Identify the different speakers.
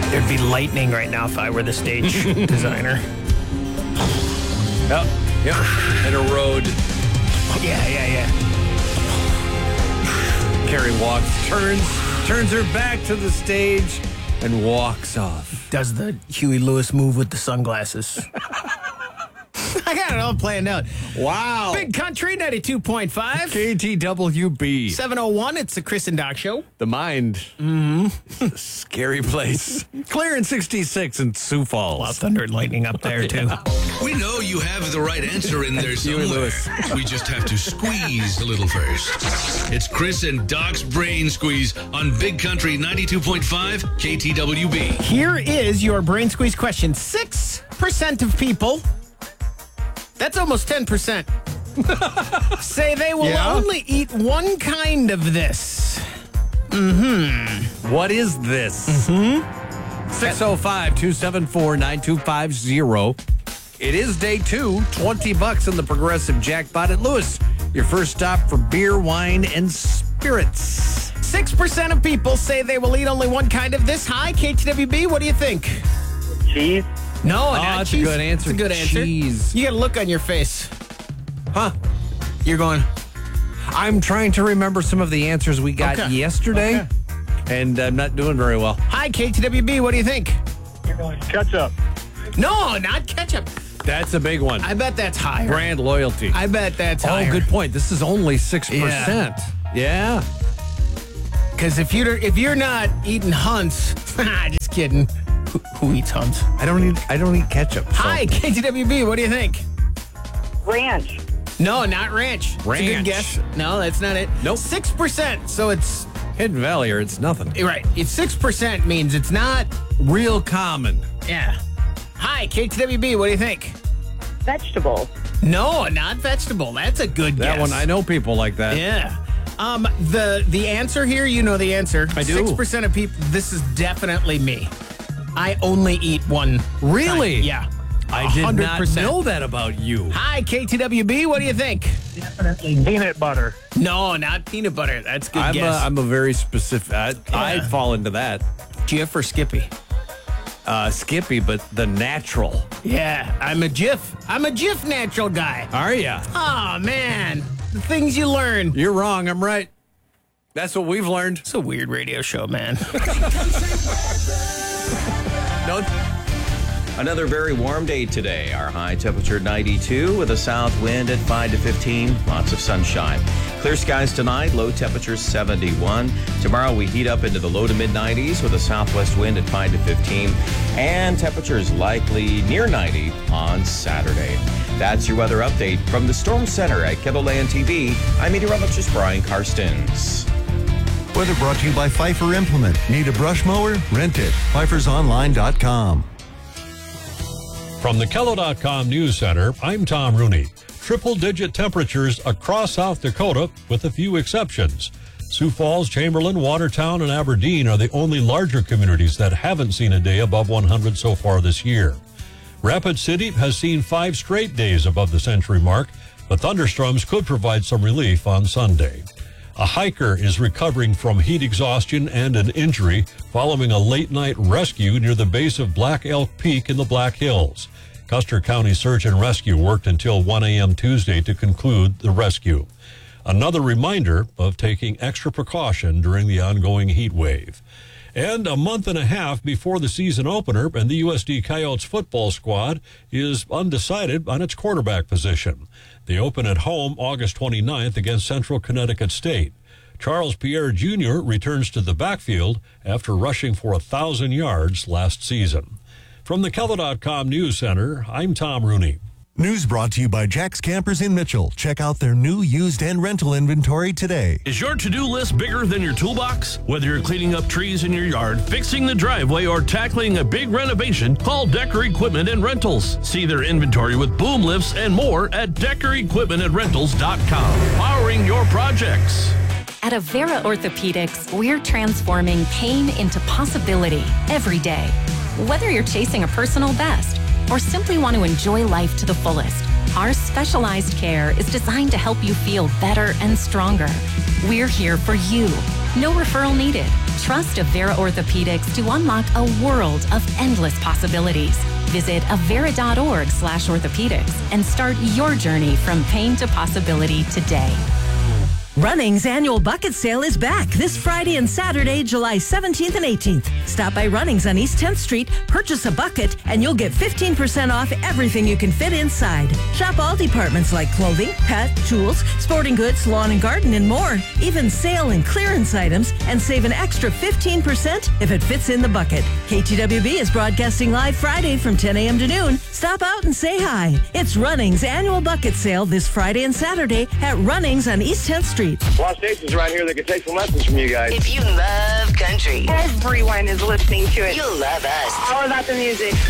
Speaker 1: There'd be lightning right now if I were the stage designer.
Speaker 2: Yep. And a road.
Speaker 1: Yeah.
Speaker 2: Carrie walks, turns her back to the stage, and walks off.
Speaker 1: Does the Huey Lewis move with the sunglasses. I got it all planned out.
Speaker 2: Wow.
Speaker 1: Big Country 92.5.
Speaker 2: KTWB.
Speaker 1: 7:01, it's the Chris and Doc Show.
Speaker 2: The mind. Mm-hmm. It's a scary place. Clear in 66 in Sioux Falls.
Speaker 1: A lot of thunder and lightning up there, too.
Speaker 3: We know you have the right answer in there
Speaker 2: Huey
Speaker 3: somewhere.
Speaker 2: Lewis.
Speaker 3: We just have to squeeze a little first. It's Chris and Doc's Brain Squeeze on Big Country 92.5 KTWB.
Speaker 1: Here is your brain squeeze question. 6% of people, that's almost 10%, say they will only eat one kind of this.
Speaker 2: What is this? 605-274-9250. It is day 2, $20 in the Progressive Jackpot at Lewis. Your first stop for beer, wine, and spirits.
Speaker 1: 6% of people say they will eat only one kind of this. Hi, KTWB, what do you think?
Speaker 4: Cheese.
Speaker 1: No, not
Speaker 2: that's
Speaker 1: cheese.
Speaker 2: a good answer.
Speaker 1: It's a good answer.
Speaker 2: Cheese.
Speaker 1: You got a look on your face.
Speaker 2: Huh.
Speaker 1: You're going,
Speaker 2: I'm trying to remember some of the answers we got
Speaker 1: Okay.
Speaker 2: yesterday, and I'm not doing very well.
Speaker 1: hi, KTWB, what do you think?
Speaker 4: Ketchup.
Speaker 1: No, not ketchup.
Speaker 2: That's a big one.
Speaker 1: I bet that's higher.
Speaker 2: Brand loyalty.
Speaker 1: I bet that's higher.
Speaker 2: Oh, good point. This is only 6%. Yeah.
Speaker 1: Because if you're not eating Hunt's, just kidding. Who eats Hunt's?
Speaker 2: I don't eat ketchup. So.
Speaker 1: Hi, KTWB, what do you think?
Speaker 4: Ranch.
Speaker 1: No, not ranch. It's a good
Speaker 2: Ranch.
Speaker 1: guess. No, that's not it.
Speaker 2: Nope.
Speaker 1: 6%. So it's
Speaker 2: Hidden Valley, or it's nothing.
Speaker 1: right. It's 6% means it's not.
Speaker 2: Real common.
Speaker 1: Yeah. Hi, KTWB, what do you think?
Speaker 4: Vegetable.
Speaker 1: No, not vegetable. That's a good
Speaker 2: That
Speaker 1: guess.
Speaker 2: one, I know people like that.
Speaker 1: Yeah. The answer here, you know the answer.
Speaker 2: I do.
Speaker 1: 6% of people. This is definitely me. I only eat one.
Speaker 2: Really?
Speaker 1: kind. Yeah.
Speaker 2: I did not
Speaker 1: 100%.
Speaker 2: know that about you.
Speaker 1: Hi, KTWB. What do you think?
Speaker 4: Peanut butter.
Speaker 1: No, not peanut butter. That's a good guess.
Speaker 2: I'm a very specific. I'd fall into that.
Speaker 1: Jif or Skippy?
Speaker 2: Skippy, but the natural.
Speaker 1: Yeah, I'm a Jif. I'm a Jif natural guy.
Speaker 2: Are ya?
Speaker 1: Oh, man. The things you learn.
Speaker 2: You're wrong. I'm right. That's what we've learned.
Speaker 1: It's a weird radio show, man.
Speaker 2: No.
Speaker 5: Another very warm day today. Our high temperature 92 with a south wind at 5 to 15. Lots of sunshine. Clear skies tonight. Low temperature 71. Tomorrow we heat up into the low to mid 90s with a southwest wind at 5 to 15. And temperatures likely near 90 on Saturday. That's your weather update from the Storm Center at KEVOLAND TV. I'm meteorologist Brian Karstens.
Speaker 6: Weather brought to you by Pfeiffer Implement. Need a brush mower? Rent it. PfeiffersOnline.com.
Speaker 7: From the Kello.com News Center, I'm Tom Rooney. Triple-digit temperatures across South Dakota, with a few exceptions. Sioux Falls, Chamberlain, Watertown, and Aberdeen are the only larger communities that haven't seen a day above 100 so far this year. Rapid City has seen 5 straight days above the century mark, but thunderstorms could provide some relief on Sunday. A hiker is recovering from heat exhaustion and an injury following a late-night rescue near the base of Black Elk Peak in the Black Hills. Custer County Search and Rescue worked until 1 a.m. Tuesday to conclude the rescue. Another reminder of taking extra precaution during the ongoing heat wave. And a month and a half before the season opener, and the USD Coyotes football squad is undecided on its quarterback position. They open at home August 29th against Central Connecticut State. Charles Pierre Jr. returns to the backfield after rushing for 1,000 yards last season. From the Kello.com News Center, I'm Tom Rooney.
Speaker 6: News brought to you by Jack's Campers in Mitchell. Check out their new used and rental inventory today.
Speaker 8: Is your to-do list bigger than your toolbox? Whether you're cleaning up trees in your yard, fixing the driveway, or tackling a big renovation, call Decker Equipment and Rentals. See their inventory with boom lifts and more at DeckerEquipmentandRentals.com. Powering your projects.
Speaker 9: At Avera Orthopedics, we're transforming pain into possibility every day. Whether you're chasing a personal best or simply want to enjoy life to the fullest, our specialized care is designed to help you feel better and stronger. We're here for you. No referral needed. Trust Avera Orthopedics to unlock a world of endless possibilities. Visit avera.org/orthopedics and start your journey from pain to possibility today.
Speaker 10: Running's annual bucket sale is back this Friday and Saturday, July 17th and 18th. Stop by Running's on East 10th Street, purchase a bucket, and you'll get 15% off everything you can fit inside. Shop all departments like clothing, pet, tools, sporting goods, lawn and garden, and more. Even sale and clearance items, and save an extra 15% if it fits in the bucket. KTWB is broadcasting live Friday from 10 a.m. to noon. Stop out and say hi. It's Running's annual bucket sale this Friday and Saturday at Running's on East 10th Street.
Speaker 11: A lot of stations around here that can take some lessons from you guys.
Speaker 12: If you love country,
Speaker 4: Everyone is listening to it.
Speaker 12: you'll love us.
Speaker 4: All about the music.